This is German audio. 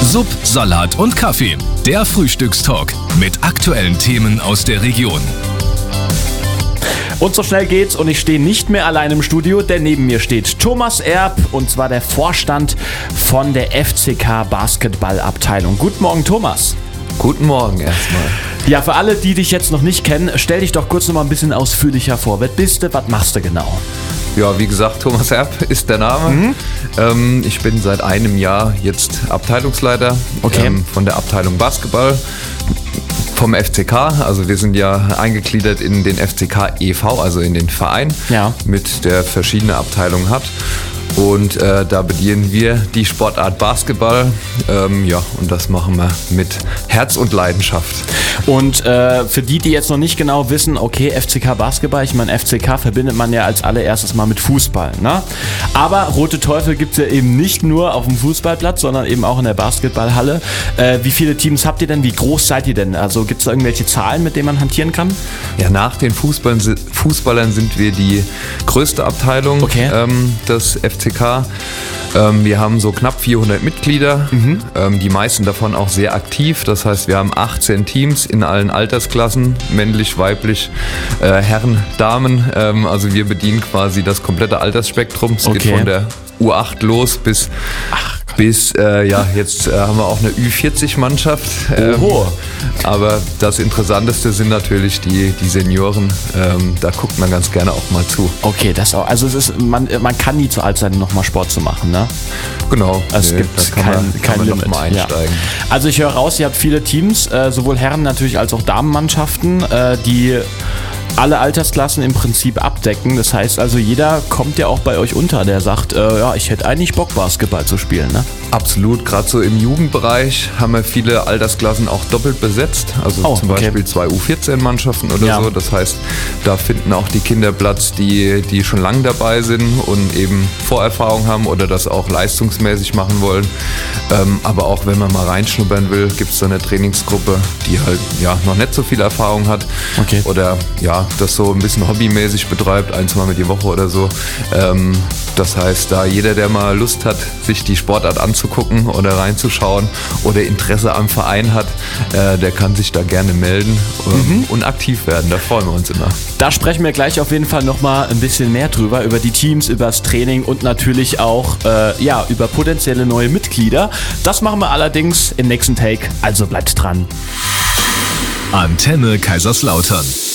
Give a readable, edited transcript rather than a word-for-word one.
Sub, Salat und Kaffee. Der Frühstückstalk mit aktuellen Themen aus der Region. Und so schnell geht's und ich stehe nicht mehr allein im Studio, denn neben mir steht Thomas Erb und zwar der Vorstand von der FCK Basketballabteilung. Guten Morgen, Thomas. Guten Morgen erstmal. Ja, für alle, die dich jetzt noch nicht kennen, stell dich doch kurz noch mal ein bisschen ausführlicher vor. Wer bist du, was machst du genau? Ja, wie gesagt, Thomas Erb ist der Name. Ich bin seit einem Jahr jetzt Abteilungsleiter von der Abteilung Basketball vom FCK. Also wir sind ja eingegliedert in den FCK e.V., also in den Verein, mit der verschiedene Abteilungen hat. Und da bedienen wir die Sportart Basketball. Und das machen wir mit Herz und Leidenschaft. Und für die jetzt noch nicht genau wissen, okay, FCK Basketball, ich meine, FCK verbindet man ja als allererstes mal mit Fußball, ne? Aber Rote Teufel gibt es ja eben nicht nur auf dem Fußballplatz, sondern eben auch in der Basketballhalle. Wie viele Teams habt ihr denn? Wie groß seid ihr denn? Also gibt es da irgendwelche Zahlen, mit denen man hantieren kann? Ja, nach den Fußballern sind wir die größte Abteilung des FCK. Wir haben so knapp 400 Mitglieder, die meisten davon auch sehr aktiv. Das heißt, wir haben 18 Teams in allen Altersklassen, männlich, weiblich, Herren, Damen. Also wir bedienen quasi das komplette Altersspektrum. Es geht von der U8 los bis jetzt haben wir auch eine Ü40-Mannschaft. Aber das Interessanteste sind natürlich die Senioren. Da guckt man ganz gerne auch mal zu. Okay, das auch. Also man kann nie zu alt sein, nochmal Sport zu machen, ne? Genau. Es gibt kein Limit. Noch mal einsteigen. Ja. Also ich höre raus, ihr habt viele Teams, sowohl Herren natürlich als auch Damenmannschaften, die alle Altersklassen im Prinzip abdecken. Das heißt also, jeder kommt ja auch bei euch unter, der sagt, ich hätte eigentlich Bock, Basketball zu spielen, ne? Absolut, gerade so im Jugendbereich haben wir viele Altersklassen auch doppelt besetzt. Also zum Beispiel 2 U14-Mannschaften oder so. Das heißt, da finden auch die Kinder Platz, die schon lange dabei sind und eben Vorerfahrung haben oder das auch leistungsmäßig machen wollen. Aber auch wenn man mal reinschnuppern will, gibt es da eine Trainingsgruppe, die halt noch nicht so viel Erfahrung hat. Oder das so ein bisschen hobbymäßig betreibt, 1-mal mit die Woche oder so. Das heißt, da jeder, der mal Lust hat, sich die Sportart anzugucken oder reinzuschauen oder Interesse am Verein hat, der kann sich da gerne melden und aktiv werden. Da freuen wir uns immer. Da sprechen wir gleich auf jeden Fall nochmal ein bisschen mehr drüber, über die Teams, über das Training und natürlich auch über potenzielle neue Mitglieder. Das machen wir allerdings im nächsten Take, also bleibt dran. Antenne Kaiserslautern.